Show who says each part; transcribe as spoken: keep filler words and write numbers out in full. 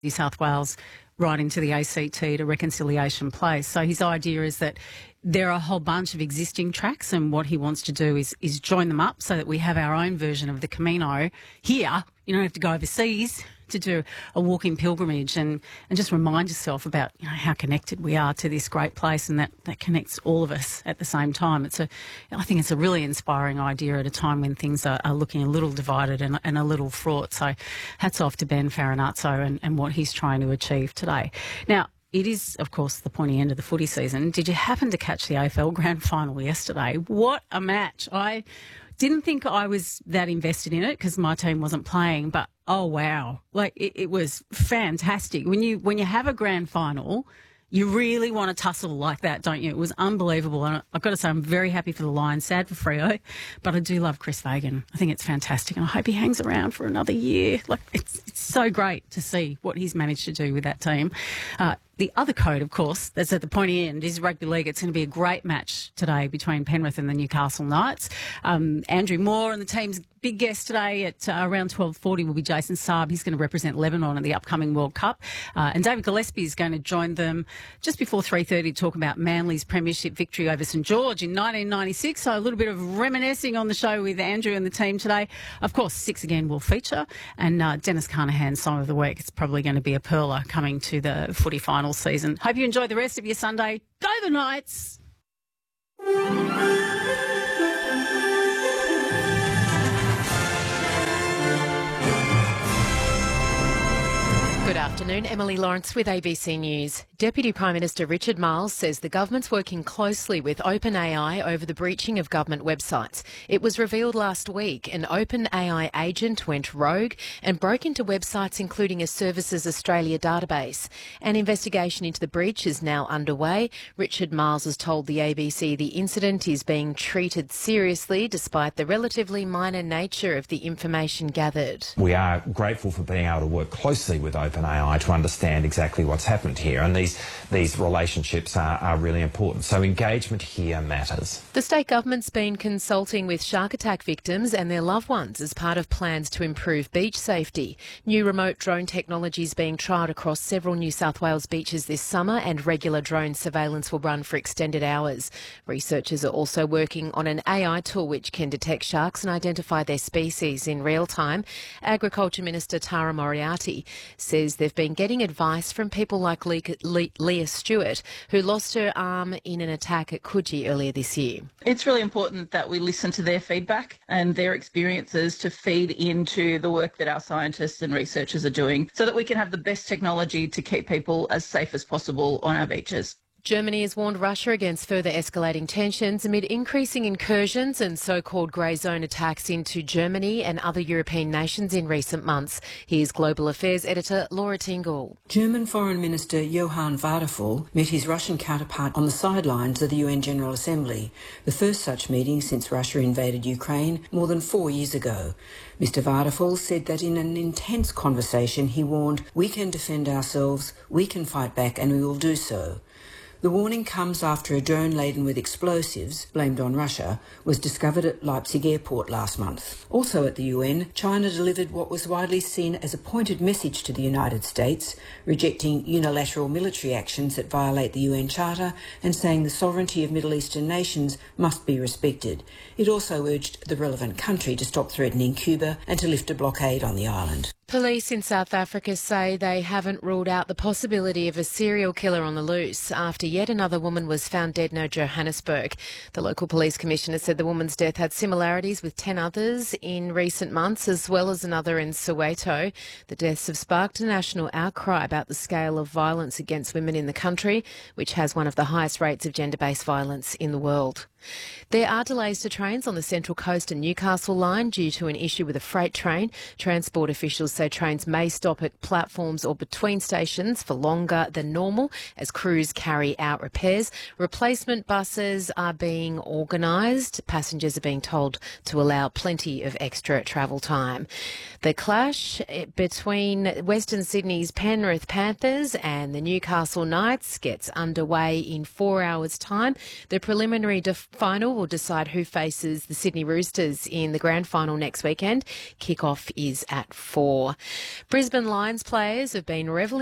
Speaker 1: New South Wales right into the A C T to Reconciliation Place. So his idea is that there are a whole bunch of existing tracks, and what he wants to do is is join them up so that we have our own version of the Camino here. You don't have to go overseas to do a walking pilgrimage, and, and just remind yourself about, you know, how connected we are to this great place, and that, that connects all of us at the same time. It's a, I think it's a really inspiring idea at a time when things are, are looking a little divided and, and a little fraught. So hats off to Ben Farinazzo and, and what he's trying to achieve today. Now, it is, of course, the pointy end of the footy season. Did you happen to catch the A F L Grand Final yesterday? What a match. I didn't think I was that invested in it because my team wasn't playing, but oh, wow. Like, it, it was fantastic. When you when you have a grand final, you really want to tussle like that, don't you? It was unbelievable. And I've got to say, I'm very happy for the Lions, sad for Freo, but I do love Chris Fagan. I think it's fantastic, and I hope he hangs around for another year. Like, it's, it's so great to see what he's managed to do with that team. Uh, The other code, of course, that's at the pointy end is rugby league. It's going to be a great match today between Penrith and the Newcastle Knights. Um, Andrew Moore and the team's big guest today at uh, around twelve forty will be Jason Saab. He's going to represent Lebanon in the upcoming World Cup. Uh, and David Gillespie is going to join them just before three thirty to talk about Manly's premiership victory over St George in nineteen ninety-six. So a little bit of reminiscing on the show with Andrew and the team today. Of course, Six Again will feature. And uh, Dennis Carnahan's Song of the Week. It's probably going to be a pearler coming to the footy final season. Hope you enjoy the rest of your Sunday. Go the Knights!
Speaker 2: Good afternoon, Emily Lawrence with A B C News. Deputy Prime Minister Richard Marles says the government's working closely with OpenAI over the breaching of government websites. It was revealed last week an OpenAI agent went rogue and broke into websites including a Services Australia database. An investigation into the breach is now underway. Richard Marles has told the A B C the incident is being treated seriously despite the relatively minor nature of the information gathered.
Speaker 3: We are grateful for being able to work closely with OpenAI to understand exactly what's happened here, and these these relationships are, are really important. So engagement here matters.
Speaker 2: The state government's been consulting with shark attack victims and their loved ones as part of plans to improve beach safety. New remote drone technology is being trialled across several New South Wales beaches this summer, and regular drone surveillance will run for extended hours. Researchers are also working on an A I tool which can detect sharks and identify their species in real time. Agriculture Minister Tara Moriarty says they've been getting advice from people like Leah Stewart, who lost her arm in an attack at Coogee earlier this year.
Speaker 4: It's really important that we listen to their feedback and their experiences to feed into the work that our scientists and researchers are doing so that we can have the best technology to keep people as safe as possible on our beaches.
Speaker 2: Germany has warned Russia against further escalating tensions amid increasing incursions and so-called grey zone attacks into Germany and other European nations in recent months. Here's Global Affairs editor Laura Tingle.
Speaker 5: German Foreign Minister Johann Wadephul met his Russian counterpart on the sidelines of the U N General Assembly, the first such meeting since Russia invaded Ukraine more than four years ago. Mister Wadephul said that in an intense conversation he warned, "We can defend ourselves, we can fight back, and we will do so." The warning comes after a drone laden with explosives, blamed on Russia, was discovered at Leipzig airport last month. Also at the U N, China delivered what was widely seen as a pointed message to the United States, rejecting unilateral military actions that violate the U N Charter and saying the sovereignty of Middle Eastern nations must be respected. It also urged the relevant country to stop threatening Cuba and to lift a blockade on the island.
Speaker 2: Police in South Africa say they haven't ruled out the possibility of a serial killer on the loose after yet another woman was found dead near Johannesburg. The local police commissioner said the woman's death had similarities with ten others in recent months, as well as another in Soweto. The deaths have sparked a national outcry about the scale of violence against women in the country, which has one of the highest rates of gender-based violence in the world. There are delays to trains on the Central Coast and Newcastle line due to an issue with a freight train. Transport officials say trains may stop at platforms or between stations for longer than normal as crews carry out repairs. Replacement buses are being organised. Passengers are being told to allow plenty of extra travel time. The clash between Western Sydney's Penrith Panthers and the Newcastle Knights gets underway in four hours' time. The preliminary def- final will decide who faces the Sydney Roosters in the grand final next weekend. Kick-off is at four. Brisbane Lions players have been revelling